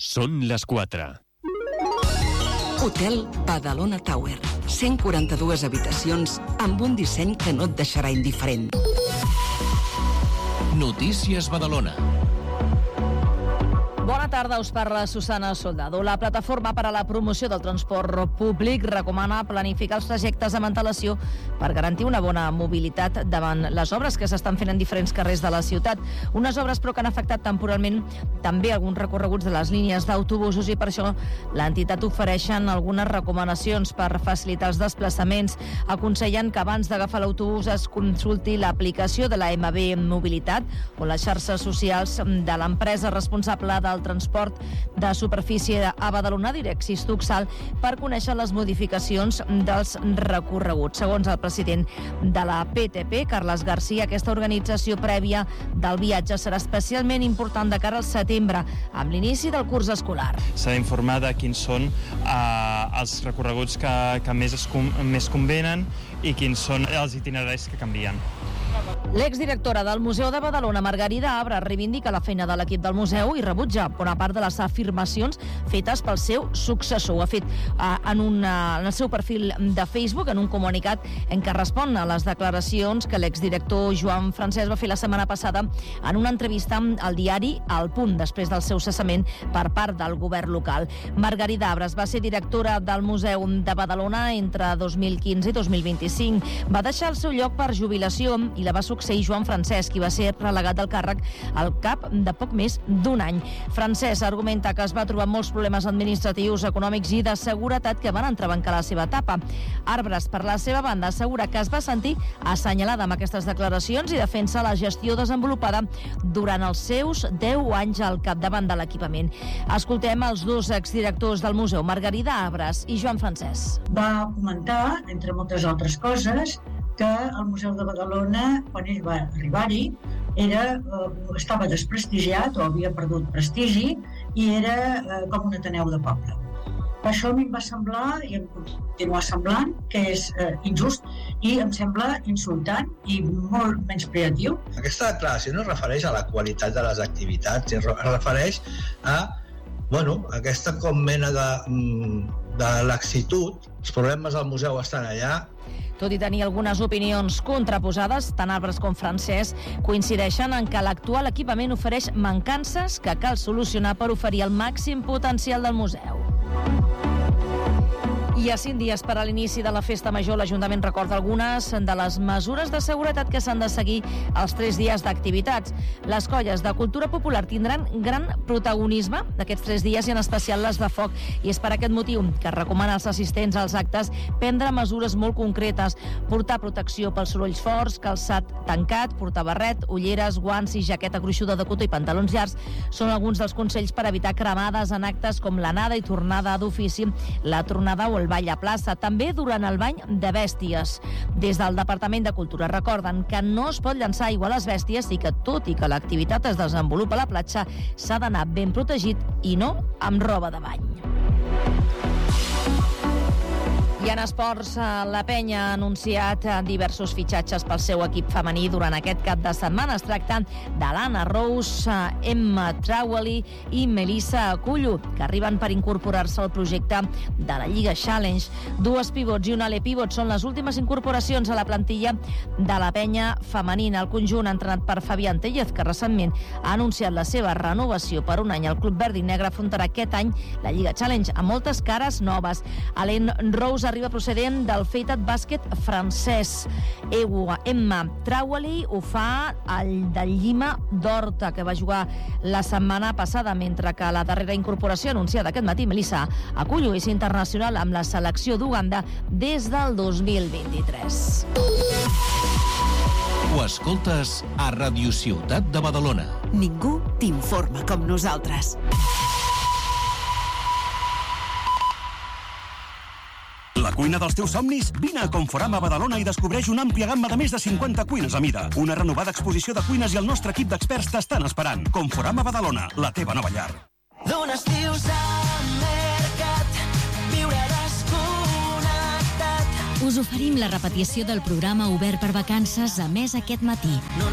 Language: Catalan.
Són les 4. Hotel Badalona Tower. 142 habitacions amb un disseny que no et deixarà indiferent. Notícies Badalona. Bona tarda, us parla Susana Soldado. La plataforma per a la promoció del transport públic recomana planificar els trajectes amb antelació per garantir una bona mobilitat davant les obres que s'estan fent en diferents carrers de la ciutat. Unes obres però que han afectat temporalment també alguns recorreguts de les línies d'autobusos i per això l'entitat ofereixen algunes recomanacions per facilitar els desplaçaments. Aconsellen que abans d'agafar l'autobús es consulti l'aplicació de la MB Mobilitat o les xarxes socials de l'empresa responsable del transport de superfície a Badalona, Direxis Tuxal, per conèixer les modificacions dels recorreguts. Segons el president de la PTP, Carles García, aquesta organització prèvia del viatge serà especialment important de cara al setembre, amb l'inici del curs escolar. S'ha d'informar de quins són els recorreguts que més convenen i quins són els itineraris que canvien. L'exdirectora del Museu de Badalona, Margarida Abra, reivindica la feina de l'equip del museu i rebutja bona part de les afirmacions fetes pel seu successor. Ho ha fet en el seu perfil de Facebook, en un comunicat en què respon a les declaracions que l'exdirector Joan Francesc va fer la setmana passada en una entrevista al diari El Punt, després del seu cessament per part del govern local. Margarida Abra va ser directora del Museu de Badalona entre 2015 i 2025. Va deixar el seu lloc per jubilació i la va succeir Joan Francesc, qui va ser relegat del càrrec al cap de poc més d'un any. Francesc argumenta que es va trobar molts problemes administratius, econòmics i de seguretat que van entrebancar la seva etapa. Arbres, per la seva banda, assegura que es va sentir assenyalada amb aquestes declaracions i defensa la gestió desenvolupada durant els seus 10 anys al capdavant de l'equipament. Escoltem els dos exdirectors del museu, Margarida Abres i Joan Francesc. Va comentar, entre moltes altres coses, que el Museu de Badalona, quan ell va arribar-hi, estava desprestigiat o havia perdut prestigi i era com un ateneu de poble. Això a mi em va semblar, i em continua semblant, que és injust i em sembla insultant i molt menyspreatiu. Aquesta declaració no es refereix a la qualitat de les activitats, es refereix a aquesta com mena de laxitud. Els problemes del museu estan allà. Tot i tenir algunes opinions contraposades, tant Arbres com Francesc coincideixen en que l'actual equipament ofereix mancances que cal solucionar per oferir el màxim potencial del museu. I a 5 dies per a l'inici de la Festa Major, l'Ajuntament recorda algunes de les mesures de seguretat que s'han de seguir els 3 dies d'activitats. Les colles de cultura popular tindran gran protagonisme d'aquests 3 dies i en especial les de foc. I és per aquest motiu que es recomana als assistents als actes prendre mesures molt concretes, portar protecció pels sorolls forts, calçat tancat, portar barret, ulleres, guants i jaqueta gruixuda de cotó i pantalons llargs són alguns dels consells per evitar cremades en actes com l'anada i tornada d'ofici, la tronada o el ball a plaça, també durant el bany de bèsties. Des del Departament de Cultura recorden que no es pot llançar aigua a les bèsties i que, tot i que l'activitat es desenvolupa a la platja, s'ha d'anar ben protegit i no amb roba de bany. I en esports, la Penya ha anunciat diversos fitxatges pel seu equip femení durant aquest cap de setmana. Es tracta d'Alana Rose, Emma Traueli i Melissa Acullo, que arriben per incorporar-se al projecte de la Lliga Challenge. 2 pivots i una ale pivot són les últimes incorporacions a la plantilla de la Penya femenina. El conjunt, entrenat per Fabián Tellez, que recentment ha anunciat la seva renovació per un any al Club Verd i Negre, afrontarà aquest any la Lliga Challenge amb moltes cares noves. Alana Rose arriba procedent del Feitat Bàsquet francès. Emma Traueli ho fa del Llima d'Horta, que va jugar la setmana passada, mentre que la darrera incorporació anunciada aquest matí, Melissa Acullo, és internacional amb la selecció d'Uganda des del 2023. Ho escoltes a Ràdio Ciutat de Badalona. Ningú t'informa com nosaltres. La cuina dels teus somnis? Vine a Conforama a Badalona i descobreix una àmplia gamma de més de 50 cuines a mida. Una renovada exposició de cuines i el nostre equip d'experts t'estan esperant. Conforama Badalona, la teva nova llar. D'un estiu al mercat, viure desconnectat. Us oferim la repetició del programa obert per vacances a Més aquest matí.